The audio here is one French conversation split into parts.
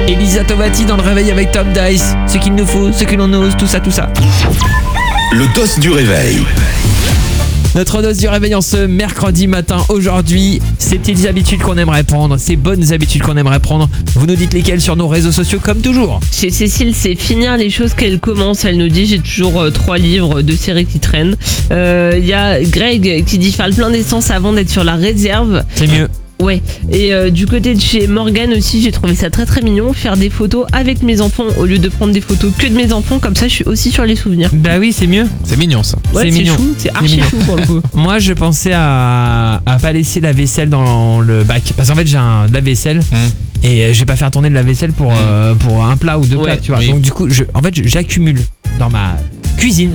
Elisa Tovati dans le réveil avec Top Dice. Ce qu'il nous faut, ce que l'on ose, tout ça. Le dos du réveil. Notre dose du réveil en ce mercredi matin. Aujourd'hui, ces petites habitudes qu'on aimerait prendre, ces bonnes habitudes qu'on aimerait prendre. Vous nous dites lesquelles sur nos réseaux sociaux comme toujours. Chez Cécile, c'est finir les choses qu'elle commence. Elle nous dit, j'ai toujours 3 livres, 2 séries qui traînent. Il y a Greg qui dit faire le plein d'essence avant d'être sur la réserve. C'est mieux. Ouais, et du côté de chez Morgane aussi, j'ai trouvé ça très très mignon, faire des photos avec mes enfants au lieu de prendre des photos que de mes enfants, comme ça je suis aussi sur les souvenirs. Bah oui, c'est mieux. C'est mignon ça. Ouais, c'est c'est mignon. chou, c'est archi mignon. chou pour le coup. Moi, je pensais à pas laisser la vaisselle dans le bac. Parce qu'en fait, j'ai un lave-vaisselle. Et je vais pas faire tourner de la vaisselle pour un plat ou deux plats, tu vois. Oui. Donc du coup, j'accumule dans ma cuisine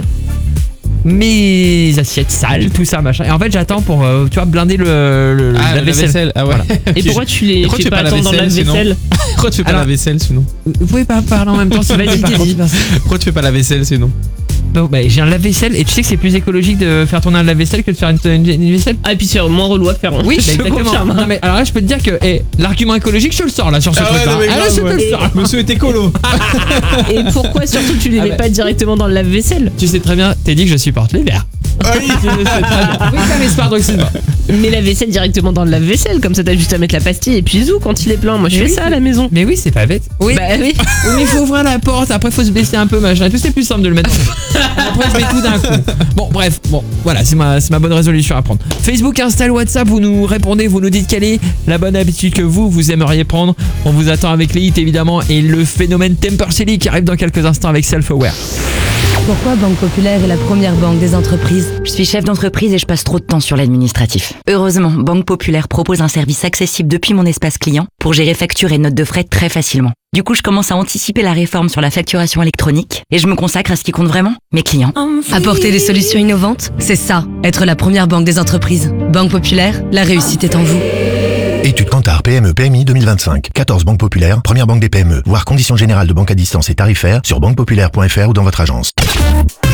mes assiettes sales, tout ça, machin. Et en fait, j'attends pour, tu vois, blinder le lave-vaisselle. Ah ouais. Voilà. Et pourquoi tu les Pourquoi tu fais fais pas pas la attendre dans la vaisselle, sinon vaisselle? Pourquoi tu fais pas Alors- la vaisselle sinon? Vous pouvez pas parler en même temps, c'est Vas-y, pas dis. Pourquoi tu fais pas la vaisselle sinon? Donc, bah, j'ai un lave-vaisselle et tu sais que c'est plus écologique de faire tourner un lave-vaisselle que de faire une vaisselle. Ah, et puis c'est moins relou à faire. hein. Oui, je te exactement. confirme. Non, mais alors là, je peux te dire que l'argument écologique, je te le sors là sur ce truc-là. Ah, là, je te le sors. Monsieur est écolo. Et pourquoi surtout tu les mets bah. pas directement dans le lave-vaisselle? Tu sais très bien, t'es dit que je supporte les verts. Oui. Oui, mais pardon, excuse-moi. Mets la vaisselle directement dans le lave-vaisselle, comme ça t'as juste à mettre la pastille et puis zou quand il est plein. Moi je Mais fais oui, ça à la maison. Mais oui, c'est pas bête. Oui. Bah oui. Oui, mais il faut ouvrir la porte, après faut se baisser un peu, machin. Et tout, c'est plus simple de le mettre. Après, je mets tout d'un coup. Bon, bref, voilà, c'est ma bonne résolution à prendre. Facebook, Insta, WhatsApp, vous nous répondez, vous nous dites quelle est la bonne habitude que vous aimeriez prendre. On vous attend avec les hits évidemment et le phénomène Temper Silly qui arrive dans quelques instants avec Self-Aware. Pourquoi Banque Populaire est la première banque des entreprises? Je suis chef d'entreprise et je passe trop de temps sur l'administratif. Heureusement, Banque Populaire propose un service accessible depuis mon espace client pour gérer factures et notes de frais très facilement. Du coup, je commence à anticiper la réforme sur la facturation électronique et je me consacre à ce qui compte vraiment, mes clients. Apporter des solutions innovantes, c'est ça, être la première banque des entreprises. Banque Populaire, la réussite est en vous. Étude Kantar PME PMI 2025. 14 banques populaires, première banque des PME. Voir conditions générales de banque à distance et tarifaires sur banquepopulaire.fr ou dans votre agence.